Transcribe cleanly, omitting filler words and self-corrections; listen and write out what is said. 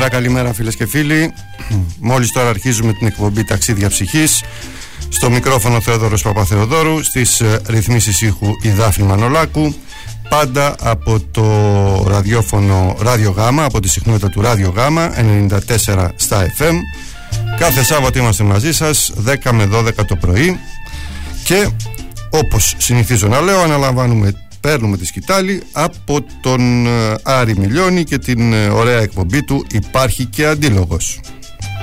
Καλημέρα φίλες και φίλοι. Μόλις τώρα αρχίζουμε την εκπομπή Ταξίδια Ψυχής. Στο μικρόφωνο Θεόδωρος Παπαθεοδόρου, στις ρυθμίσεις ήχου η Δάφνη Μανολάκου. Πάντα από το ραδιόφωνο Ράδιο Γάμα, από τη συχνότητα του Ράδιο Γάμα 94 στα FM. Κάθε Σάββατο είμαστε μαζί σας 10 με 12 το πρωί. Και όπως συνηθίζω να λέω, παίρνουμε τη σκητάλη από τον Άρη Μιλιώνη και την ωραία εκπομπή του Υπάρχει και Αντίλογος.